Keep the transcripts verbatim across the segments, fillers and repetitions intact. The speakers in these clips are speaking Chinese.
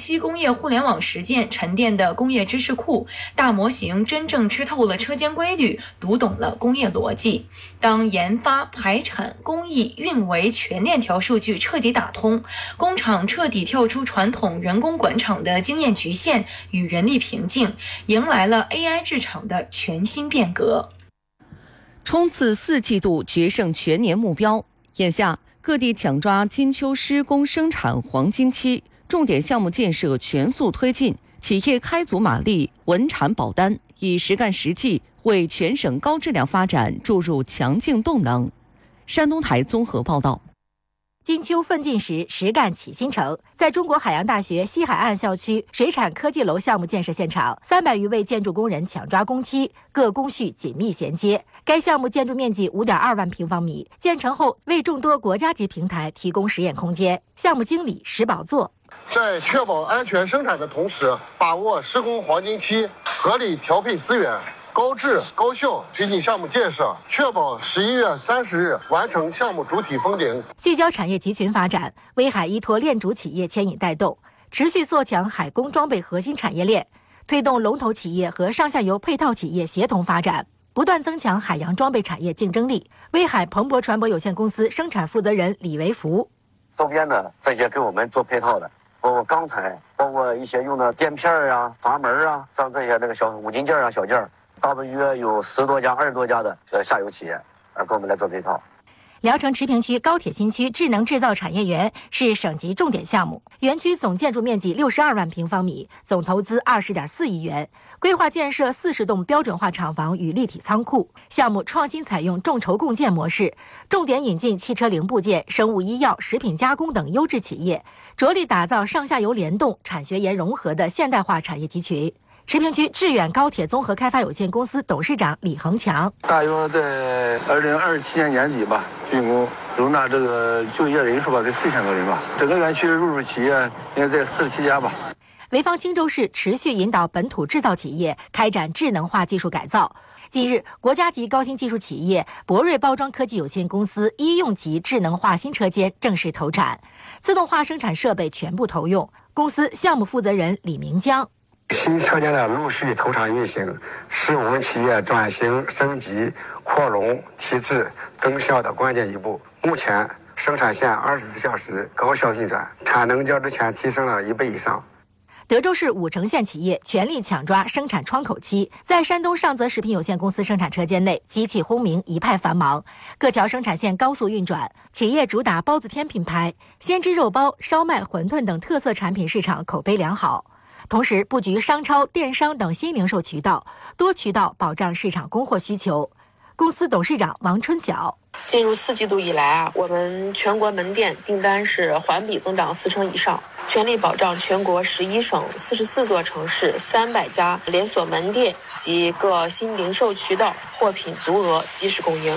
期工业互联网实践沉淀的工业知识库，大模型真正吃透了车间规律，读懂了工业逻辑。当研发、排产、工艺、运维全链条数据彻底打通，工厂彻底跳出传统人工管厂的经验局限与人力瓶颈，迎来了 A I 制厂的全新变革。 冲刺四季度，决胜全年目标。眼下，各地抢抓金秋施工生产黄金期，重点项目建设全速推进，企业开足马力，稳产保单，以实干实际为全省高质量发展注入强劲动能。山东台综合报道。 金秋奋进时，实干启新城。在中国海洋大学西海岸校区水产科技楼项目建设现场，三百余位建筑工人抢抓工期，各工序紧密衔接。该项目建筑面积五点二万平方米，建成后为众多国家级平台提供实验空间。项目经理石宝作。 在确保安全生产的同时，把握施工黄金期，合理调配资源，高质高效推进项目建设，确保十一月三十日完成项目主体封顶。 聚焦产业集群发展，威海依托链主企业牵引带动，持续做强海工装备核心产业链，推动龙头企业和上下游配套企业协同发展，不断增强海洋装备产业竞争力。威海鹏博船舶有限公司生产负责人李维福： 周边的这些给我们做配套的，包括钢材，包括一些用的垫片啊、阀门啊，像这些那个小五金件啊、小件，大约有十多家、二十多家的呃下游企业，呃，给我们来做配套。 聊城池坪区高铁新区智能制造产业园是省级重点项目，园区总建筑面积六十二万平方米，总投资二十点四亿元，规划建设四十栋标准化厂房与立体仓库。项目创新采用众筹共建模式，重点引进汽车零部件、生物医药、食品加工等优质企业，着力打造上下游联动、产学研融合的现代化产业集群。池坪区致远高铁综合开发有限公司董事长李恒强： 大约在二零二七年年底吧，竣工，容纳这个就业人数吧，得四千多人吧。整个园区入驻企业应该在四十七家吧。 潍坊青州市持续引导本土制造企业开展智能化技术改造。近日，国家级高新技术企业博瑞包装科技有限公司医用级智能化新车间正式投产，自动化生产设备全部投用。公司项目负责人李明江： 新车间的陆续投产运行，是我们企业转型升级、扩容提质增效的关键一步。目前生产线二十四小时高效运转，产能较之前提升了一倍以上。 德州市武城县企业全力抢抓生产窗口期，在山东上泽食品有限公司生产车间内，机器轰鸣一派繁忙，各条生产线高速运转。企业主打包子天品牌，鲜汁肉包、烧麦、馄饨等特色产品市场口碑良好。同时布局商超、电商等新零售渠道，多渠道保障市场供货需求。公司董事长王春晓： 进入四季度以来啊，我们全国门店订单是环比增长四成以上，全力保障全国十一省四十四座城市三百家连锁门店及各新零售渠道货品足额及时供应。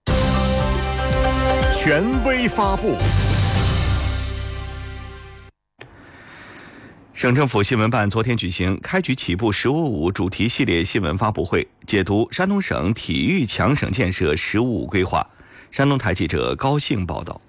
权威发布。省政府新闻办昨天举行开局起步十五五主题系列新闻发布会，解读山东省体育强省建设十五五规划。山东台记者高兴报道。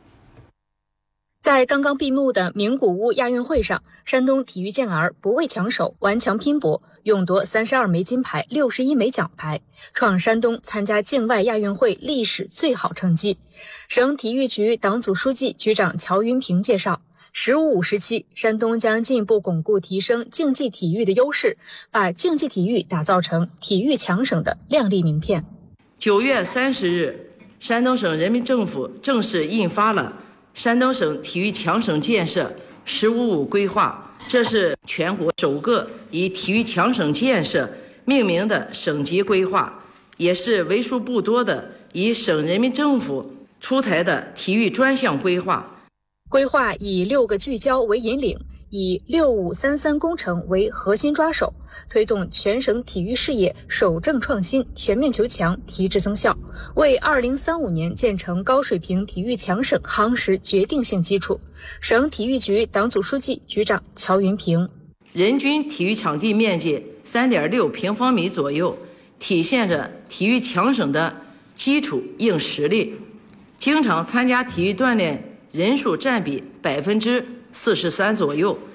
在刚刚闭幕的名古屋亚运会上，山东体育健儿不畏强手，顽强拼搏，勇夺三十二枚金牌、六十一枚奖牌，创山东参加境外亚运会历史最好成绩。省体育局党组书记、局长乔云平介绍，十五五时期，山东将进一步巩固提升竞技体育的优势，把竞技体育打造成体育强省的亮丽名片。 九月三十日，山东省人民政府正式印发了山东省体育强省建设十五五规划，这是全国首个以体育强省建设命名的省级规划，也是为数不多的以省人民政府出台的体育专项规划。 规划以六个聚焦为引领，以六五三三工程为核心抓手，推动全省体育事业守正创新、全面求强、提质增效，为二零三五年建成高水平体育强省夯实决定性基础。省体育局党组书记、局长乔云平： 人均体育场地面积 三点六平方米左右，体现着体育强省的基础硬实力。经常参加体育锻炼人数占比百分之四十三左右，